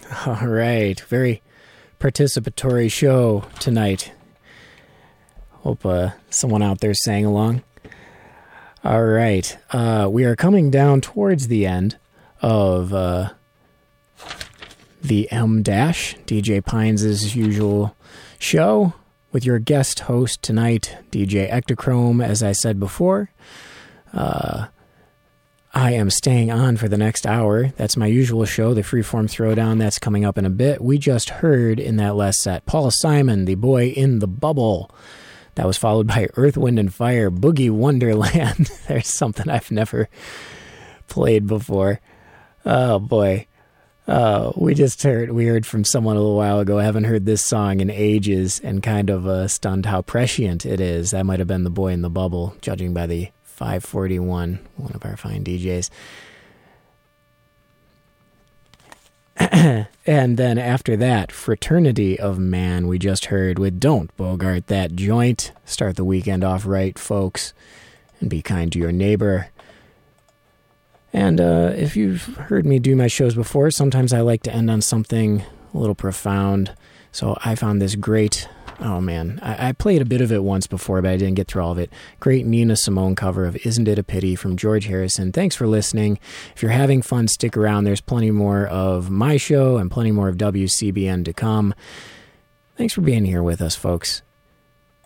All right. Very participatory show tonight. Hope someone out there sang along. All right. We are coming down towards the end of the M Dash, DJ Pines' usual show, with your guest host tonight, DJ Ectochrome. As I said before, I am staying on for the next hour. That's my usual show, the Freeform Throwdown. That's coming up in a bit. We just heard in that last set Paul Simon, The Boy in the Bubble. That was followed by Earth, Wind, and Fire, Boogie Wonderland. There's something I've never played before. Oh, boy. We heard from someone a little while ago. I haven't heard this song in ages, and kind of stunned how prescient it is. That might have been The Boy in the Bubble, judging by the 541, one of our fine DJs. And then after that, Fraternity of Man, we just heard with Don't Bogart That Joint. Start the weekend off right, folks, and be kind to your neighbor. And if you've heard me do my shows before, sometimes I like to end on something a little profound. So I found this great, oh man, I played a bit of it once before, but I didn't get through all of it. Great Nina Simone cover of Isn't It a Pity from George Harrison. Thanks for listening. If you're having fun, stick around. There's plenty more of my show and plenty more of WCBN to come. Thanks for being here with us, folks.